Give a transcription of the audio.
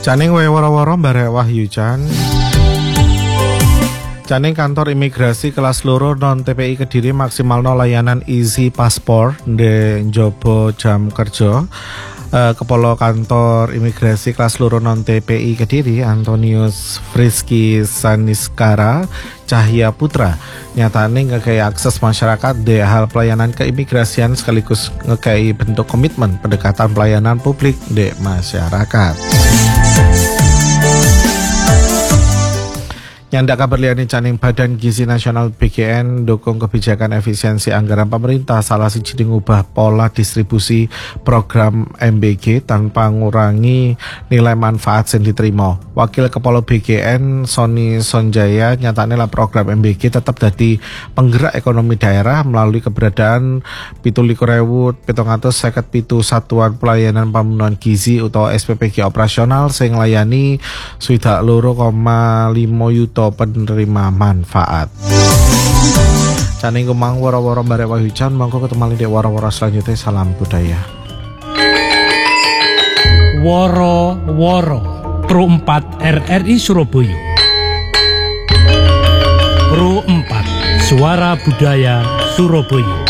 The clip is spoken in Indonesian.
Caning weworo-woro barek Wahyu Chan. Caning kantor imigrasi kelas loro non TPI Kediri maksimalno layanan easy paspor de njobo jam kerja. Kepala kantor imigrasi kelas loro non TPI Kediri Antonius Friski Saniskara Cahya Putra nyatane ngekei akses masyarakat de hal pelayanan keimigrasian sekaligus ngekei bentuk komitmen pendekatan pelayanan publik de masyarakat. Nyandak kabar liyane caning Badan Gizi Nasional BGN dukung kebijakan efisiensi anggaran pemerintah salah siji ngubah pola distribusi program MBG tanpa ngurangi nilai manfaat sing diterima. Wakil Kepala BGN Sony Sonjaya nyatane lah program MBG tetap dadi penggerak ekonomi daerah melalui keberadaan 17.757 satuan pelayanan pemenuhan gizi utawa SPPG operasional sing layani 2,5 yuta penerima manfaat. Caning kumang woro-woro barek Wahyu Chan, monggo ketemu di woro-woro selanjutnya. Salam budaya. Woro-woro Pro 4 RRI Surabaya. Pro 4 Suara Budaya Surabaya.